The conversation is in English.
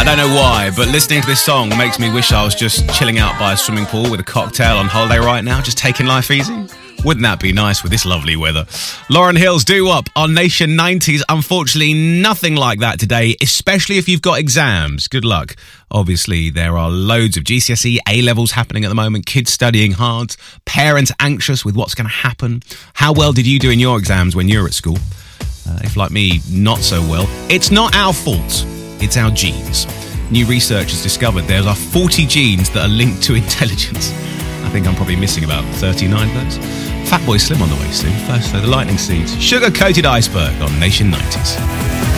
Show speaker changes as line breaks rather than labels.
I don't know why, but listening to this song makes me wish I was just chilling out by a swimming pool with a cocktail on holiday right now, just taking life easy. Wouldn't that be nice with this lovely weather? Lauryn Hill's Doo Wop on Nation 90s. Unfortunately, nothing like that today, especially if you've got exams. Good luck. Obviously, there are loads of GCSE, A-levels happening at the moment, kids studying hard, parents anxious with what's going to happen. How well did you do in your exams when you were at school? If, like me, not so well. It's not our fault. It's our genes. New research has discovered there are 40 genes that are linked to intelligence. I think I'm probably missing about 39 of those. Fatboy Slim on the way soon. First, though, the Lightning Seeds. Sugar-coated iceberg on Nation 90s.